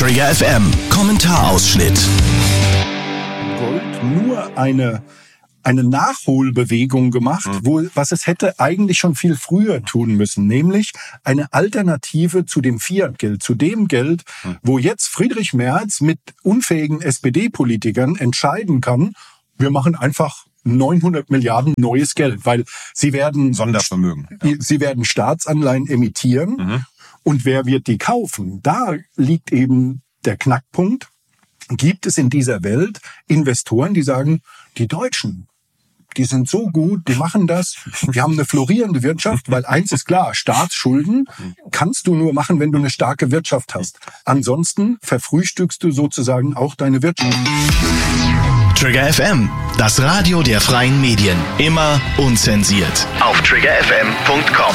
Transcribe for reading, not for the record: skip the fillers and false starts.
Trigger FM Kommentarausschnitt. Gold nur eine Nachholbewegung gemacht, was es hätte eigentlich schon viel früher tun müssen, nämlich eine Alternative zu dem Fiat-Geld, zu dem Geld, wo jetzt Friedrich Merz mit unfähigen SPD-Politikern entscheiden kann, wir machen einfach 900 Milliarden neues Geld, weil sie werden Sondervermögen. Sie werden Staatsanleihen emittieren und wer wird die kaufen? Da liegt eben der Knackpunkt. Gibt es in dieser Welt Investoren, die sagen, die Deutschen, die sind so gut, die machen das, die haben eine florierende Wirtschaft, weil eins ist klar, Staatsschulden kannst du nur machen, wenn du eine starke Wirtschaft hast. Ansonsten verfrühstückst du sozusagen auch deine Wirtschaft. Trigger FM, das Radio der freien Medien. Immer unzensiert. Auf triggerfm.com.